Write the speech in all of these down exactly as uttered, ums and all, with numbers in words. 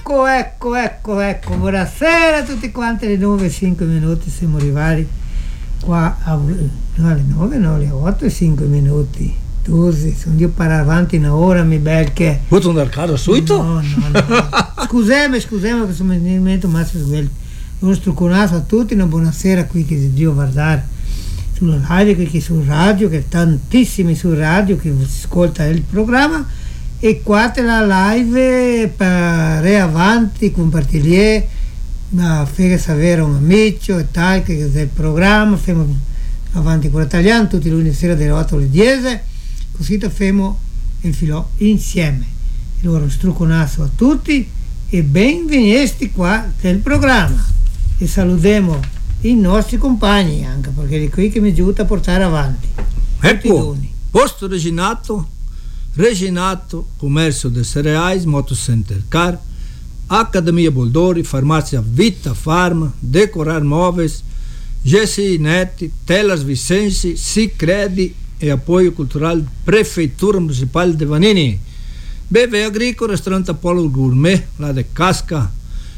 Ecco, ecco, ecco, ecco, buonasera a tutti quanti, alle nove e cinque minuti siamo arrivati qua, a, no, alle nove no, alle otto e cinque minuti, Tusi, sono io per avanti una ora, mi bel che... Vuoi andare a casa subito? No, no, no, scusami, scusami, perché sono in mente Massimo Svelti, un strucconato a tutti, una buonasera qui che Dio guardare sulla radio, qui su radio, che tantissimi su radio che ascolta il programma. E qua te la live per avanti compartilhare, ma fai sapere un amico e tal che è il programma, facciamo avanti con l'italiano tutti i lunedì sera dalle otto alle dieci, così facciamo il filo insieme. Allora un strucconato a tutti e benvenuti qua nel programma e salutiamo i nostri compagni anche perché è qui che mi aiuta a portare avanti. Ecco, posto Reginato, Reginato, Commercio de Cereais, Motocenter Car, Accademia Boldori, Farmácia Vita Farma, Decorar Móveis, G C I Net, Telas Vicense, Sicredi e Apoio Cultural Prefeitura Municipal de Vanini. B V Agrícola, Restaurante Apollo Gourmet, lá de Casca,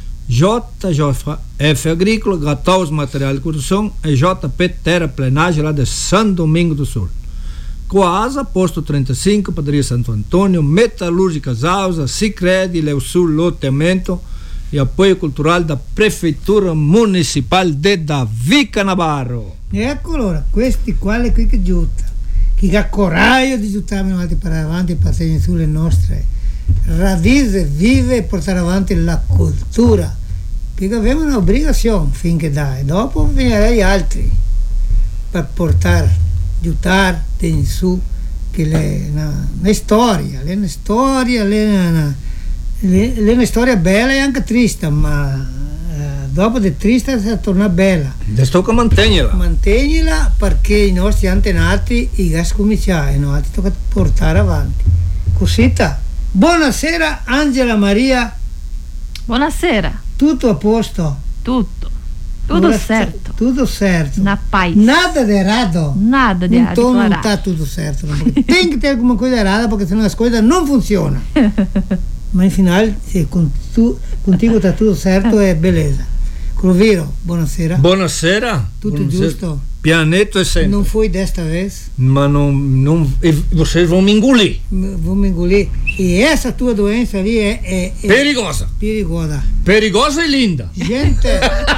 J J F Agrícola, Gataus Material de Construção e J P Terraplenagem, lá de São Domingo do Sul. Coasa, Posto trinta e cinco, Padaria Santo Antônio, Metalúrgica Zausa, Sicredi, Leusul Loteamento e Apoio Cultural da Prefeitura Municipal de Davi Canabarro. Ecco allora, questi quali qui che aiuta, chi ha coraggio di aiutarmi avanti per avanti e passare sulle nostre radici, vive e portare avanti la cultura, perché abbiamo un'obbligazione finché dai, dopo venirei altri per portare aiutare in su che le una, una storia, le una storia, le una, le, le una storia bella e anche triste, ma eh, dopo di triste si torna bella. Adesso tocca mantenerla. Mantenerla perché i nostri antenati i gas cominciare e noi tocca portare avanti. Cosita. Buonasera Angela Maria. Buonasera. Tutto a posto? Tutto. Tudo Ora, certo. Tudo certo. Na paz. Nada de errado. Nada de errado. Então não está tudo certo. Tem que ter alguma coisa errada porque senão as coisas não funcionam. Mas afinal, se com tu, contigo está tudo certo, é beleza. Cloviro, buonasera. Buonasera. Tudo Buonasera. giusto? Pianeta é sempre. Não foi desta vez? Mas não, não, vocês vão me engolir. Vou me engolir. E essa tua doença ali é, é, é perigosa. Perigosa. Perigosa e linda. Gente,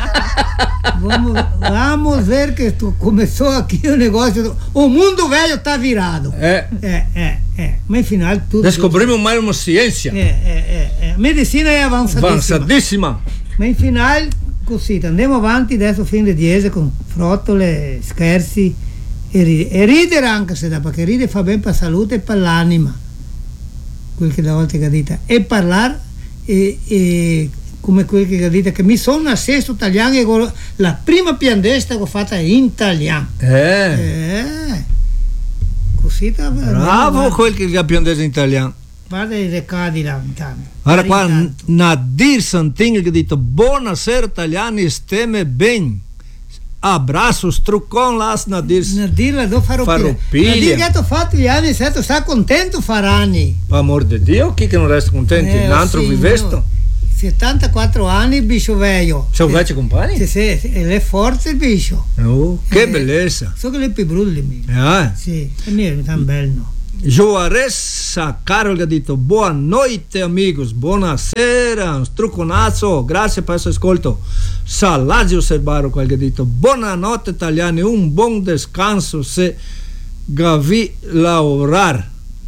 vamos, vamos ver que tu começou aqui o negócio. Do, o mundo velho está virado. É. É, é, é. Mas afinal tudo. Descobrimos tudo. Mais uma ciência. É, é, é. A medicina é avançadíssima. Avançadíssima. Mas afinal, così, andiamo avanti adesso fin le dieci con frottole, scherzi e ridere. E ridere anche se da, perché ridere fa bene per la salute e per l'anima. Quel che da volta che dite. E parlare e, e come quel che dite che mi sono acceso italiano e la prima piandesta che ho fatta in italiano. Eh. Eh. Così da. Bravo quel che ha piandesta in italiano. Guarda i recadi là intanto. Ora qua Nadir Santinho che ha detto buonasera italiani, stemme ben. Abraço, struccon lá Nadir. Nadir la do faroppia. Faroppia. Nadir che ha fatto gli anni, certo, sta contento Farani. Per amor di Dio, chi che non resta contento? Eh, Un altro sì, vivesto? No. settantaquattro anni, bicho velho. C'è un vecchio compagno? Sì, sì, è forte il bicho. Oh, che eh, bellezza. So che le più brulli. Eh? Sì, è mio, è tan bello. Joaressa Carol che ha detto boa noite amigos, buonasera, un strucconazzo, grazie per questo ascolto. Salazio Serbaro che ha detto buonanotte italiani, un buon descanso se gavi lavorar.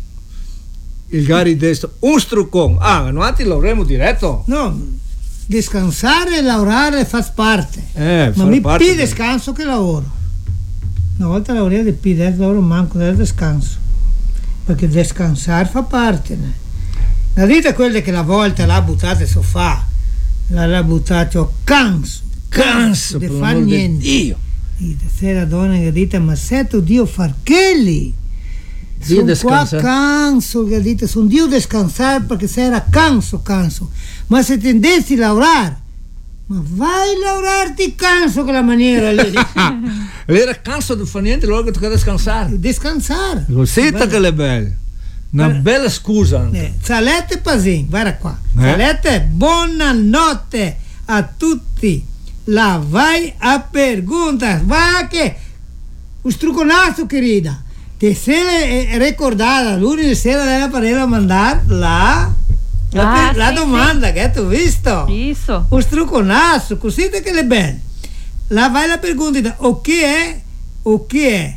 Il Gari Destro, un struccon. Ah, noi ti lavoreremo diretto? No, descansare e lavorare fa parte. Eh, ma mi parte più descanso che lavoro. Una volta lavoravo di più, adesso lavoro manco del descanso. Perché descansare fa parte. Né? La dite quelle che la volta l'ha buttata sul sofà, l'ha buttato canso, canso, di fare niente. Dio. E se la donna che dite, ma se tu Dio far che lì? Sono qua canso, che dite, sono Dio descansare perché se era canso, canso. Ma se tendessi a lavorare, ma vai a lavorarti canso quella maniera lì. Lei era canso di fare niente, allora che tocca descansare. Descansare. Così che le belle. Una bella scusa. Eh, Salete Pasin, guarda qua. Eh? Salete, buonanotte a tutti. La vai a perguntas. Va che un struconazo, querida. Te sei eh, ricordata, l'unica sera della parella a mandare la, la, Ah, la sì, domanda sì. che tu visto. Isso. Un struconazo, così che le bene. La vai la pergunta, o che è, o che è,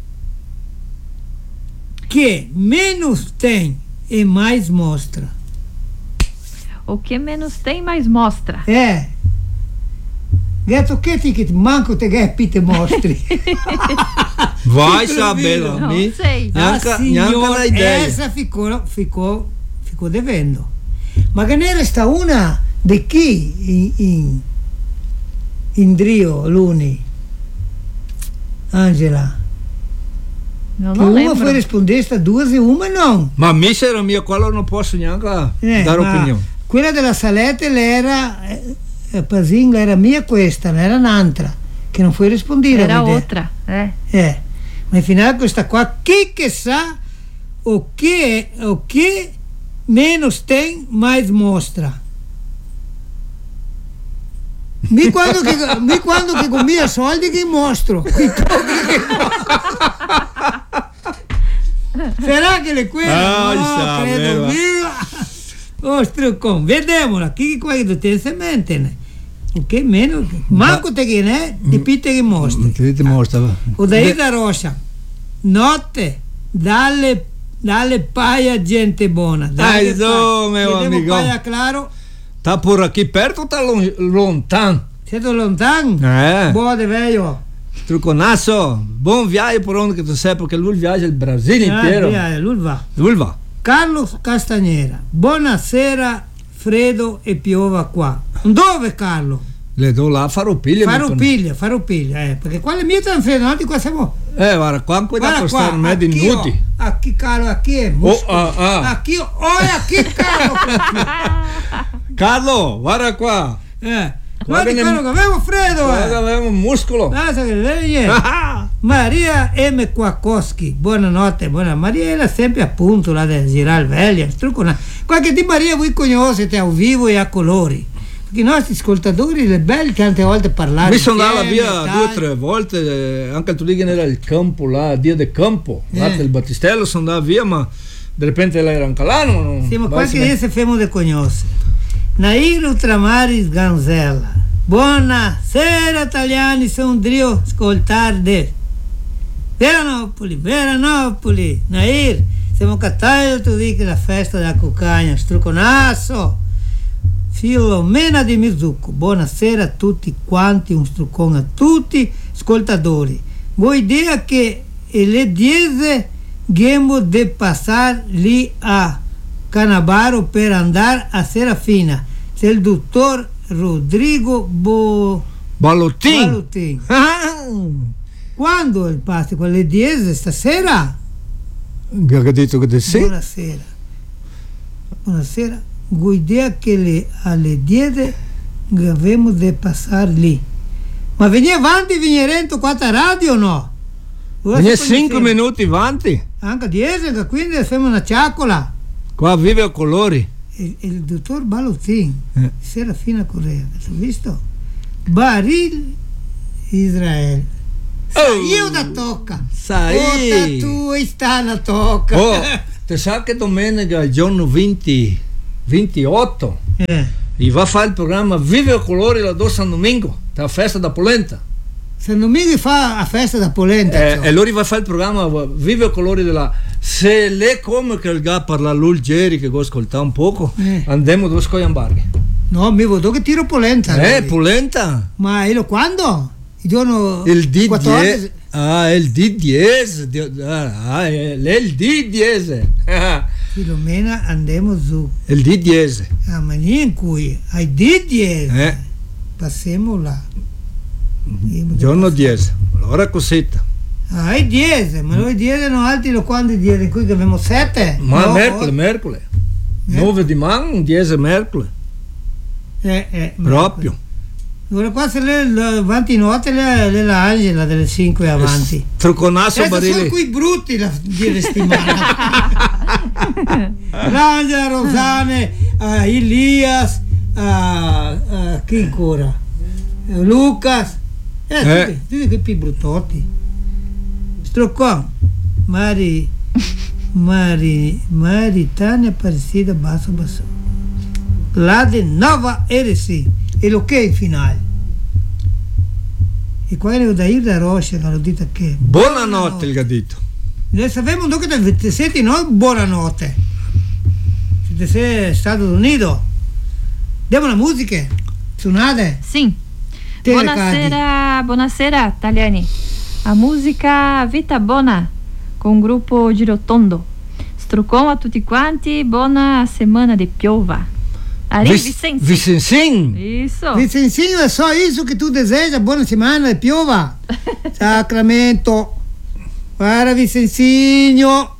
che menos tem e mais mostra. O que menos tem, mais mostra. É. Gato che ti che manco te che pite mostri. Vai saber, Não mi. sei. Neanche, Ah, neanche signor, la idea. essa ficou, ficou, ficou devendo. Ma che ne resta una di chi in, in, in Drio, Luni? Angela. Eu Che não uma lembro. foi rispondesta, duas e uma não. Ma misera mia, quello non posso neanche Eh, dare ma opinione. quella della Salete l'era, eh, eh, Pasin, era mia questa, non era un'altra, che non foi rispondere. Era vedete. outra. É. Eh, ma in finale questa qua, chi che sa o che, o che meno tem, mais mostra. Mi quando che, mi quando che con mia soldi che mostro. Será che le quelle? Ah, no, sa, credo aveva. mio. Ostro con, vediamola, chi qua che te se mente. Ok, meno, manco te che ne, di pitte che mostri. Ti ti mostra. O daí da Rocha, notte, dalle, dalle paia gente buona. Dai, zo, meu amigo. Paia, claro, Tá por aqui perto ou tá lon- lontano? siete lontano. É. Boa de velho. Truconasso, buon viaggio por onde che tu sei, perché lui viaggia il Brasile intero. Ah, via, lui va. Lui va. Carlos Castagnera, buonasera, freddo e piova qua. Dove Carlo? Le do là Faropiglia. mi Faropiglia, Faropiglia, eh, perché qua le mie stanno freddo, no? Di qua siamo. con- Eh, guarda, qua qui da Guarda costare qua, me di aqui, minuti. ó, aqui, Carlo, aqui é Oh, músculo. ah, ah. Aqui, olha aqui, Carlo. Carlo, guarda qua. Eh, Guarda guarda che- Carlo, che avevo freddo, Guarda, eh. aveva un muscolo. Guarda che lei è. Maria M. Quakoski, buonanotte, buona Mariela, sempre appunto la del Giral Veglia, trucco una... Qualche di Maria voi conoscete a vivo e a colori, perché i nostri ascoltatori, le belle tante volte parlare. Mi sono andata insieme, via dai. due o tre volte, eh, anche il tuo che era il campo là, dia del campo, Eh. là del Battistello, sono andato via, ma di repente lei era anche là. Non, Sì, ma vai qualche se- dia se femo de conoscere. Nair Ultramaris Ganzella. Buonasera italiani, sono Drio ascoltarde. Veranopoli, Veranopoli. Nair, siamo cattati tu dici la festa della cucagna, struconasso. Filomena di Mizucco. Buonasera a tutti quanti, un struccone a tutti ascoltatori. Vuoi idea che le dieci Gemmo de passar lì a Canabaro per andare a Serafina. C'è il dottor Rodrigo Bo... Balottin. Balottin. Ah, Quando il pasto? Con le dieci stasera? che ha detto che di sì. Buonasera. Buonasera. Guidea che le, alle dieci abbiamo de passare lì. Ma vieni avanti, vieni rento qua a radio o no? Ora Viene si cinque conosceva. minuti avanti. Anche dieci, quindi facciamo una ciaccola. Qua vive a colori. Il, il dottor Balottin, Eh. Serafina Correa, hai visto? Baril Israel. Oh. Io da tocca. Sai. Oh, tu sta na tocca. Oh, te sa che domenica, il giorno venti, ventotto, Eh. e va a fare il programma Vive a colori la do San Domingo, la festa da Polenta. San Domingo fa a festa da polenta. Eh, cioè. e allora va a fare il programma Vive a colori della... Se le come che il ga parla l'Ulgeri che ho ascoltato un poco, Eh. andiamo due scoiambarghi. No, mi vedo che tiro polenta. Eh, allora. Polenta. Ma io quando? Il giorno Il D quattordici. dieci. Ah, il D dieci. Dio- Ah, è il D dieci. Filomena andiamo su. Il D dieci. A mania in cui ai di dieci. Eh. Passiamo là. Giorno dieci. Allora cosetta. Ah, ai dieci, ma noi dieci non altri lo quando dieci, qui che abbiamo sette. Ma no, mercoledì, mercoledì. nove di man, dieci mercoledì. Eh, eh, Proprio. Ora qua se le, le avanti notte le, le la Angela delle cinque avanti. Truconasso Adesso sono Barili. qui brutti la, di settimana. L'Angela, Rosane, a Elias, a, a chi ancora? Lucas, eh, Eh. tutti, tutti quei più bruttotti. Stroccon, Mari, Mari, Mari, Tania Aparecida, Basso Basso. Lá de Nova R C, e lo che in finale. E qua è o Dair da Rocha, che l'ho detto che. Buonanotte, il gadito. Noi sappiamo che da ventisette no, buonanotte. Siete sei Stati Uniti. Diamo la musica. Suonate. Sim. Te, Buonasera, buonasera, Taliani. A música Vita Bona, com o grupo Girotondo. Strucom a tutti quanti, buona semana de piova. Ari Vis- Vicenzi. Vicencinho. Isso. Vicencinho, é só isso que tu deseja. Buona semana e piova. Sacramento. Para Vicencinho.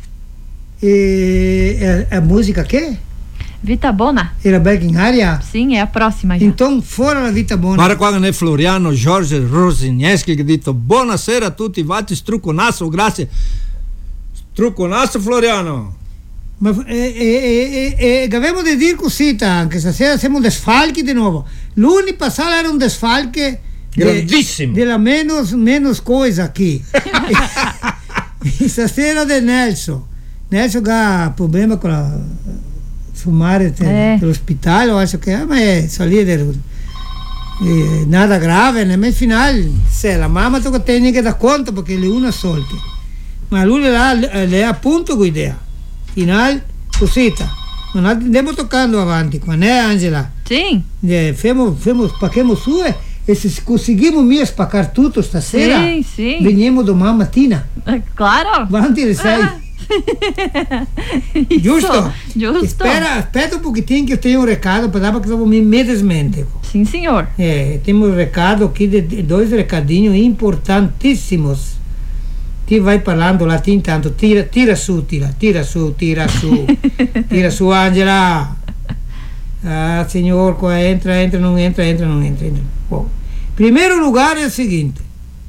E a, a música que? Vita Bona. Era bem em área? Sim, é a próxima já. Então, fora la vita buona. Guarda qua è Floriano Giorgio Rosineschi che ha detto buonasera a tutti, vatti strucconasso, grazie. Strucconasso Floriano. Ma eh, eh, eh, eh, abbiamo da dire cosita anche stasera siamo desfalchi di nuovo. L'uni passato era un desfalche Grandissimo. de, della menos, menos coisa qui. E stasera del Nelson. Nelson ha problema con la fumare Eh. dell'ospedale, io acho che ah, ma è salire eh, nada grave, né? Ma al final se la mamma tocca tenere che da conto perché le una soldi. Ma lui là, le ha appunto l'idea. Final, cosita. Non andiamo toccando avanti, qua, né Angela? Sim. Eh, femo, femo, spacchiamo su e, e se conseguimos mi spaccare tutto stasera, Sim, sim. veniamo domani mattina. É claro. Avanti alle sei. Ah. Isso, Giusto? Giusto. Espera, aspetta un pochettino che io tenho um recado para dar porque eu me, me desmente. Sim, senhor. É, temos um recado aqui de, de dois recadinhos importantíssimos. Ti vai parlando latim intanto, tira, tira su, tira, tira su, tira su, tira su Angela. Ah, signor, qua entra, entra, non entra, entra, non entra. entra. Bom. Primeiro lugar é o seguinte.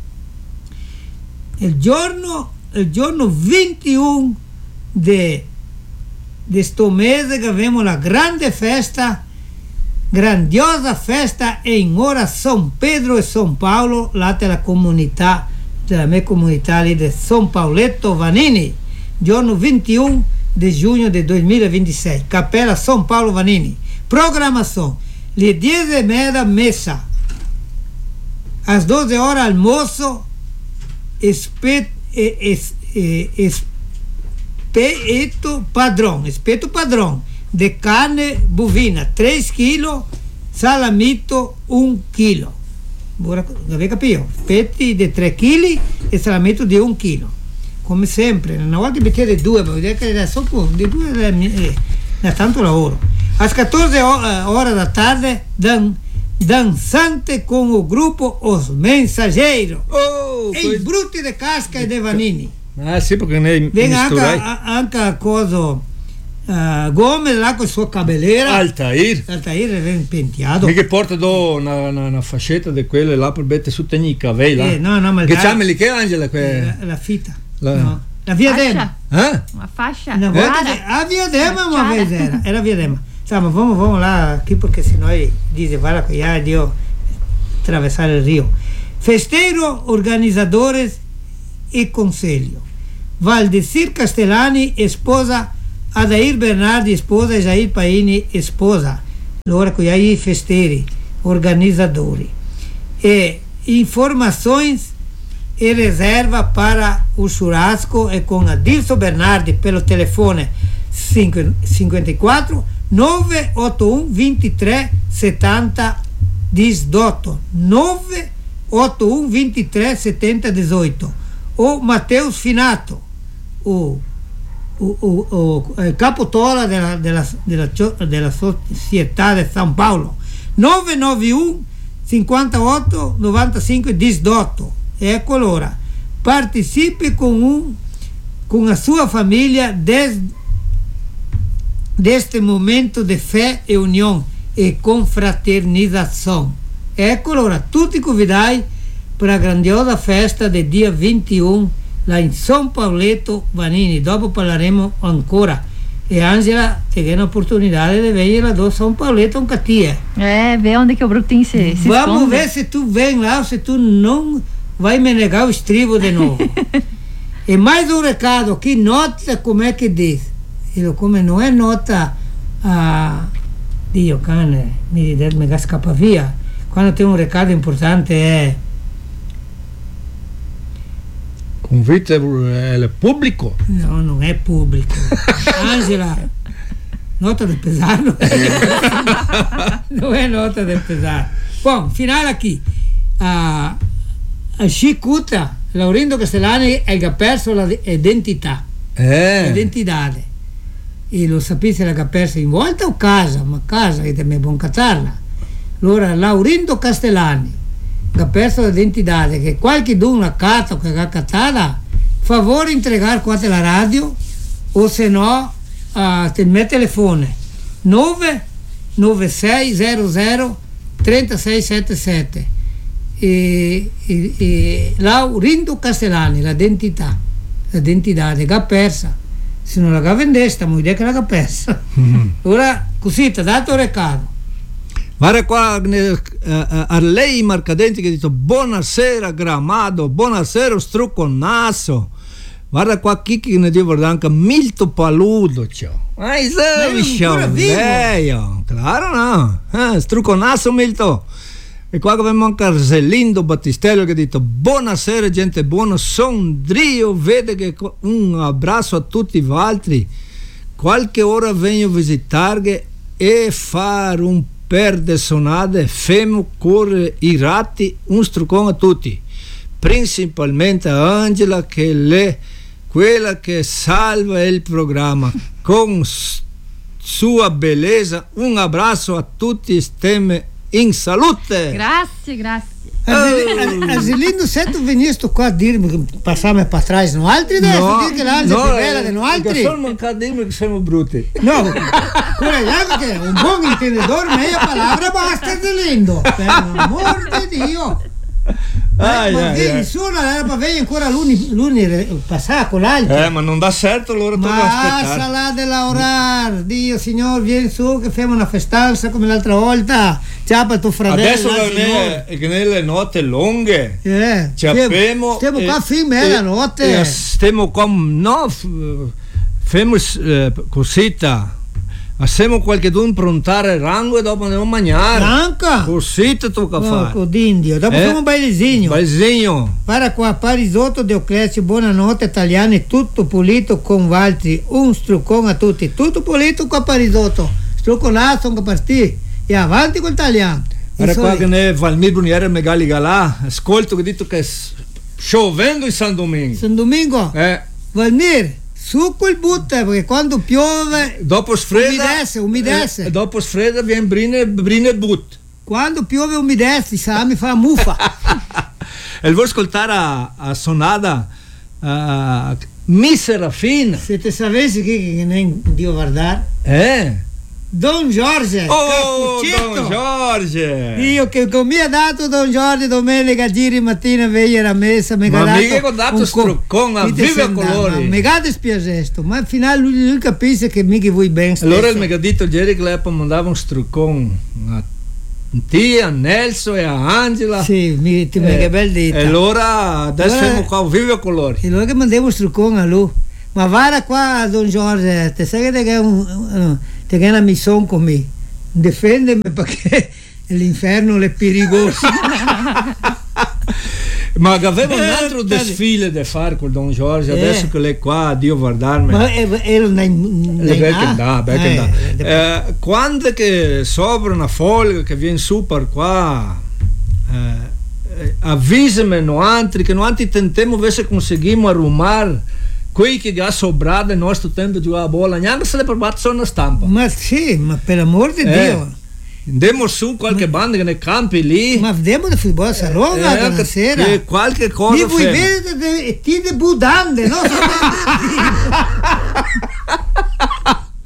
Il giorno, il giorno ventuno di questo mese che abbiamo la grande festa, grandiosa festa in ora São Pedro e São Paulo, là della comunità, della mia comunità lì di São Pauletto Vanini, giorno ventuno di giugno del duemilaventisei, Cappella São Paulo Vanini. Programazione, le dieci e mezza messa, às doze horas almoço, espeto, es, es, espeto padrão, espeto padrão de carne bovina, três quilos, salamito, um quilo. Avete capito? Spetti di tre chili e salamito di un chilo. Come sempre, una volta mettete due, ma vedete che adesso di due è, è tanto lavoro. Às quatorze horas da tarde, dan, dançante com o grupo Os Mensageiros. Oh, Em coisa- Bruti de Casca e de Vanini. Ah, sì, perché ne Vem anche, misturai. a- anche a coso uh, Gomes lá com sua cabeleira. Altair. Altair è penteato. Mica porta do una, una, una fascetta di quelle là per mettere su tegni i capelli. Eh, no, no, ma il Che gai- c'ha lì che Angela? Que... La, la fita. La- No. La diadema. Faixa. Eh? Uma faixa. Una Cara. volta, a diadema uma Cara. vez era. Era a diadema. Tá, mas vamos, vamos lá aqui porque senão dizem, vai lá que já deu atravessar o rio. Festeiro, organizadores e conselho. Valdecir Castellani, esposa, Adair Bernardi, esposa, Jair Paini, esposa. Allora que aí festeiri, organizadori. E informações e reserva para o churrasco é com Adilson Bernardi pelo telefone cinquanta e quatro nove oito um vinte e três setenta dezoito nove oito um vinte e três setenta dezoito ou Matheus Finato, o o, o, o eh, capotola della, della, della, della società di São Paulo, nove nove um cinquantotto novantacinque dezoito. Ecco allora, participe con, un, con la sua famiglia des, deste momento di fé e unione e confraternizzazione. Ecco allora, tutti convidati per la grandiosa festa del dia ventuno là in São Pauletto Vanini. Dopo parleremo ancora. E Angela tem a oportunidade de venir lá do São Pauletto um catia. É, vê onde que o Brutinho se, se Vamos esconde. ver se tu vem lá ou se tu não vai me negar o estribo de novo. E mais um recado aqui, nota como é que diz. E come não é nota a Dio cane, mi me scappa via. Quando tem um recado importante é Convite é público? Não, não é público. Angela, nota de pesar não é, não é nota de pesar. Bom, final aqui. A, a Cicuta, Laurindo Castellani ha perso l'identità. É. L'identidade. E lo sapete l'ha persa in volta o casa? Ma casa che è buon catarla. Allora, Laurindo Castellani ha perso l'identità, che qualche d'uno ha cata che ha catata, favore entregare qua la radio o se no uh, te me telefono nove nove sei zero zero tre sei sette sette e, e, e Laurindo Castellani, l'identità l'identità che ha persa, se non la vendesse stiamo idea che l'ha persa. Mm-hmm. Ora così ti ha dato il recado. Guarda qua uh, a lei Marcadenti che ha detto buonasera Gramado, buonasera Struconasso. Guarda qua chi che ne devo guardare anche Milto Paludo, ciao. Ma è ciao, velho. Claro no. Eh, Struconasso Milto. E qua abbiamo anche Argelindo Battistello che ha detto buonasera gente buona, Sondrio vede che un abbraccio a tutti gli altri. Qualche ora vengo a visitarvi e fare un perde sonade, femo corre i ratti, un struccone a tutti, principalmente a Angela che è quella che salva il programma con s- sua bellezza. Un abbraccio a tutti, stiamo in salute. Grazie, grazie. Argelindo, se tu veniste qua a dirmi che passavamo per trás, non altri adesso, No, dire che l'Angela no, è più bella di noi altri. Solo manca a dirmi che siamo brutti. No, quello è che un buon intendedore, meglio parola basta Argelindo, per l'amor di Dio. Ai, ma ai, vieni ai. su, era per venire ancora l'uni, l'uni passare con l'altro. Eh, ma non dà certo, allora tocca Ma aspettare. sala de laurar, Dio signor, vieni su che facciamo una festanza come l'altra volta. Ciao per tuo fratello. Adesso là, che ne- che nelle notte lunghe Eh, ci abbiamo stiamo qua fin bella notte. e stiamo qua no f- femo eh, cosita facciamo qualche d'un prontare il rango e dopo andiamo a mangiare. Franca? Cosita tocca fare. Porco d'indio, dopo Eh? facciamo un bailezinho. Bailezinho. Para qua, Parisotto Deoclezio, buonanotte italiani, tutto pulito con Valtri, un struccone a tutti, tutto pulito con Parisotto, strucconato anche per te, e avanti con l'italiano. Guarda Insomma, qua che ne Valmir Bruniere Megali Galà, ascolto che ha detto che s- piovendo in San Domingo. San Domingo, Eh, Valmir, su quel butta, perché quando piove, dopo sfreda umidesse, umidesse. eh, dopo sfreda viene brine brine but. Quando piove umidesse, sa, mi fa muffa. E vuoi ascoltare a, a sonata uh, Mi Serafina? Se te sapessi che, che nem Dio guardare, Eh? Don Giorgio, Oh, Cappuccetto. Don Giorgio! Io che, che mi ha dato Don Giorgio domenica giri mattina vegliere a messa mi ha Ma dato mica che ha dato un struccone, a mi vive sembra, colori. ma mi ha dispiacesto, ma al finale lui, lui capisce che mica vuoi bene stesso. Allora il megadito ieri che lei mandava un struccone a te, a Nelson e a Angela. sì, mi, ti Eh, che bel dita E allora adesso Allora- siamo qua, vive a colori. e allora che mandavo un struccone a lui, ma vada qua Don Giorgio, te sai che è un, un te che è una missione con me, difendimi perché l'inferno è perigoso. Ma aveva un Eh, altro dai. desfile da fare con Don Giorgio, Eh. adesso che lei è qua, Dio guardarmi. Ma era una Le becche da, becche da. eh, Eh, quando che sopra una folga che viene su per qua, eh, eh, avvisami no altri, che noi altri tentiamo se conseguiamo arrumare quei che ha sobrato nel nostro tempo di giocare a bola, neanche se le provate sono una stampa. ma sì, ma per amor di Eh. Dio. Andiamo su qualche banda che nei campi lì. Ma vediamo di football a Salone eh, una che- sera. che qualche cosa Mi vuoi ferma. vedere ti debudande, no?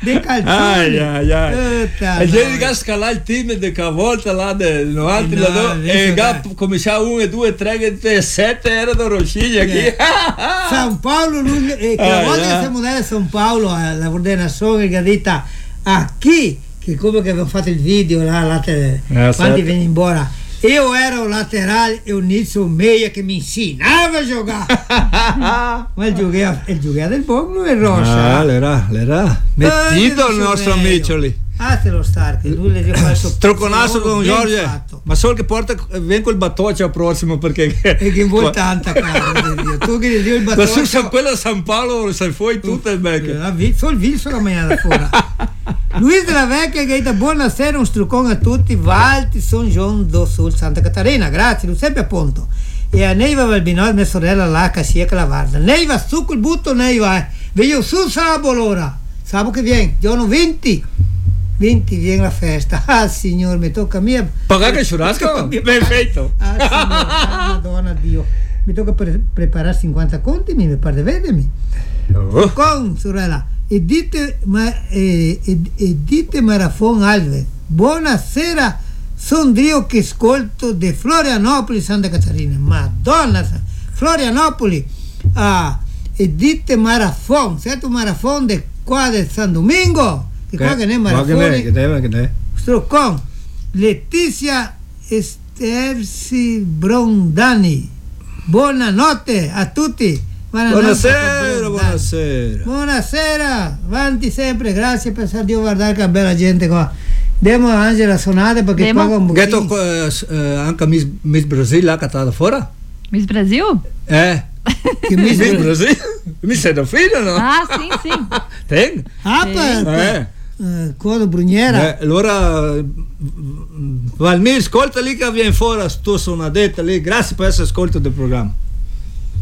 De calzoni. Ai, ai, ai. Puta, E gente no. che scalare il team di che volta là no altri No, là do, adesso e dai. che cominciava uno e due tre e sette erano Rosciglia qui. San Paolo, lui, eh, que Ah, la volta ya. che siamo andati a San Paolo alla ordenazione che ha detto a chi, che come che avevamo fatto il video là, là te, Eh, quando certo. venne embora, io ero laterale e o Nilson Meia che mi insegnava a giocare. Ma il giocare, il giocare del buon lui è Rosa. Ah, l'era, l'era. Mettito il nostro amico lì. Ah, te lo sta, che lui le dio questo Troconasso con ben Giorgio, fatto. ma solo che porta vieni col battoccio al prossimo perché E che vuol tanta cara, tu che gli dio il ma battoccio. su San quello a San Paolo sai fuori tutto il becco. Solo il viso la mangiata fuori. Luis della Vecchia che dice buonasera, un struccone a tutti, Valti, Son John do Sul, Santa Catarina, grazie, lo sempre a punto. E a Neiva Valbinò, mia sorella là, che sia che la guarda. Neiva, su quel butto, Neiva, eh. Veglio su sabato allora. Sabato che viene, giorno venti. venti viene la festa. Ah, signor, mi tocca a me. Pagare il churrasco? Perfetto. Ah, signor, ah, Madonna Dio. Mi tocca pre- preparare cinquanta conti, mi pare di vedermi. Oh. Con sorella Edite, ma, eh, ed, Edite Marafon Alves, buonasera, sono Dio che ascolto di Florianopoli, Santa Catarina. Madonna, Florianopoli, ah, Edite Marafon, certo Marafon di qua del San Domingo, che qua che ne è Ma che Marafon, ne, che ne, che ne. sto con Letizia Estersi Brondani. Buonanotte a tutti. Buonanotte, Buonasera, Brondani. buonasera. Buonasera, avanti sempre, grazie per essere Dio guardare che bella gente qua. Demo Angela suonate perché Demo? qua con Ghetto eh, anche Miss, Miss Brasil là che stava fuori? Miss Brasil? Eh. che mi Miss Brasil? Miss è da fine, no? Ah, sim, sim. Ten? Ah, per, Eh. eh, Codo Bruniera. Eh, allora Valmir, ascolta lì che viene fuori sto suonadetta lì, grazie per essere ascolto del programma.